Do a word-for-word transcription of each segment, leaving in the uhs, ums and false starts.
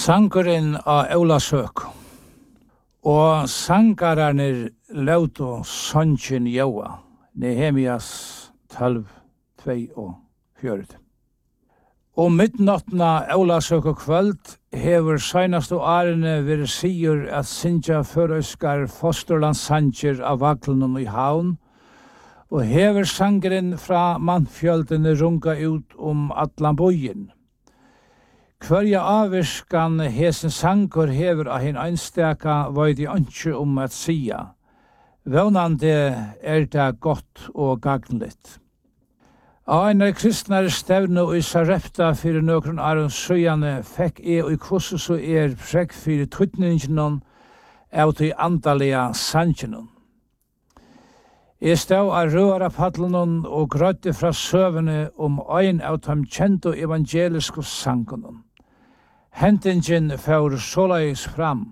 Sangurinn av Ólasøk, og sangararnir lautu songin jóa, Nehemias tolv, tvei og fjørt. Og midnattna Ólasøk og kvöld hefur seinastu årene vært sigur at syngja førøyskar fosterlandssanger av vaglunum i havn, og hefur sangren fra mannfjöldene runga ut om allan bøyen. Hverja avvirskan hesen sangur hefur av hin einstaka veit i ønskje om at sia. Vånande er det godt og gagnligt. Av einar kristnare stevnu i Sarepta fyrir nøkron árum søgjane fekk jeg og kvossu så er prekk fyrir tutninginon av til andalega sanginon. Jeg stod av røra padlenon og grøtte fra søvene om ein av dem kjento evangeliske sangonon. Hentingen fyrir såleis fram.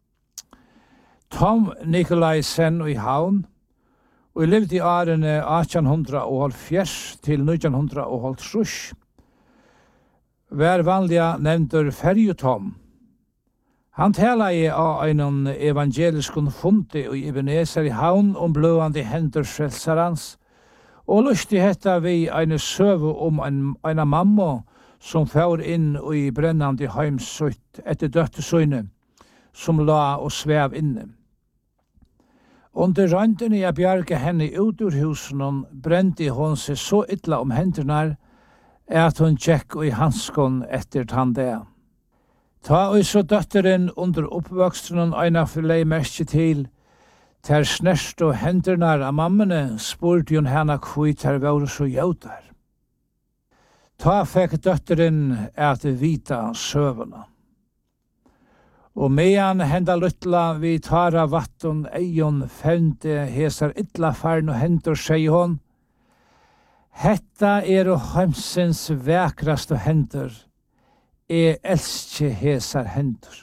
Tom Nikolaisen i havn, og jeg levde i årene atjan hundra og halvfjerds til nitjan hundra og halvtrus. Vær vanliga nevntur Ferjutom. Han tala i av einon evangeliskun funti og Ebenezer i havn om bløande hendur frelsarans, og lusti hetta vi eine søvu om ein, eina mamma som fær inn i brennande heimsutt etter døttesøyne, som la og svev inne. Under røntene jeg bjarga henne ut ur husen, brente hon seg så illa om hendurnar, at hun tjekk i hanskon etter tandea. Ta og så døtteren under oppvoksten eina fylei merke til, ter snerst og hendurnar av mammene, spurte hun henne kvui ter var så jautar. Ta fekk døtteren at vita søvuna. Og mean henda luttla vi tara vatten eion fevnte hesar illa farn og hendur seg hon. Hetta er og heimsins vekrast og hendur, e elskje hesar hendur.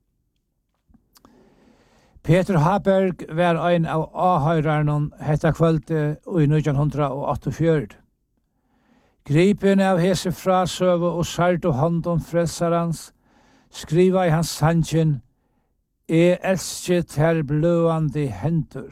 Peter Haberg var ein av avhøyrarnon hetta kvölde i nitjan hundra og åttiofjørt. Gripen av hese frasøve og sart og håndom frelsarans, skriva i hans sangen, e elskje ter bløande hendur.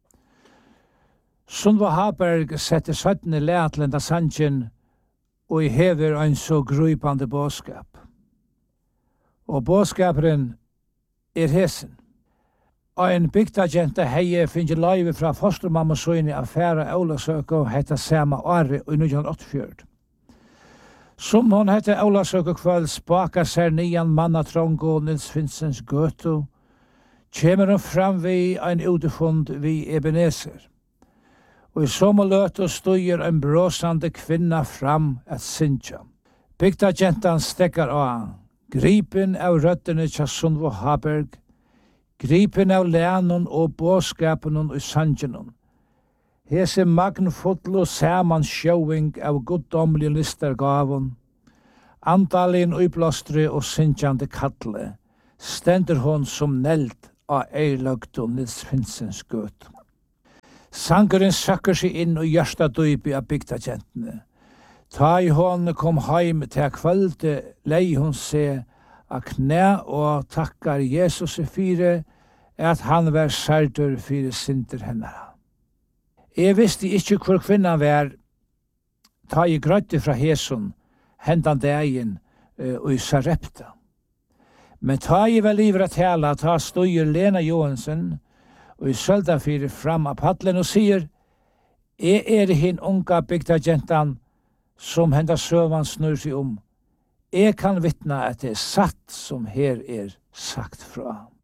Sundva Haberg sette søttene leatlenda sangen, og i hever ein så grupande båskap. Og båskaperen er hesen. Ein bygdagenta heie finner leive fra fostermamma søyne av færa Ólasøk og hetta sama åre i nitjan åttiofjørt. Som hon hette Ólasøk og kvöld spakar seg nian manna trongo Nils Finsens gøtu, kjemur hon fram vi ein utefund vi Ebenezer. Og i somme løte støyer en bråsande kvinna fram at synsja. Bygdagentan stekkar av, gripen av røttene tja Sundvo Haberg, gripen av lænon og båskapenon og sangenon. Hese magnfotlo saman sjåing av goddomlige listergavon, andalin uiblostre og synsjande kattle, stender hon som neld av eiløgto Nils Finsens gøt. Sangeren søkker seg inn og hjørsta døypi av bygdagentene. Ta i hon kom heim til kvölde, lei hon se av knæ og takkar Jesus i fire, at han var særdur fire sinter hennara. Jeg visste ikkje hvor kvinnan var, ta i grøtte fra Hesun, hendan dagen uh, og i Sarepta. Men ta i vel ivra tala, ta støyer Lena Johansen, og i sølda fyrir fram av padlen og sier, jeg er hin unga bygdagentan som henda søvan snur seg om. Jeg kan vittna at det er satt som her er sagt fra.